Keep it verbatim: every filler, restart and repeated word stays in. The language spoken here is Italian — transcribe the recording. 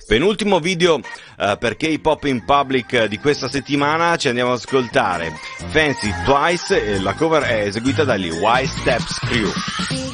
Penultimo video uh, per K-Pop in Public di questa settimana, ci andiamo ad ascoltare Fancy Twice e la cover è eseguita dagli Y Steps Crew.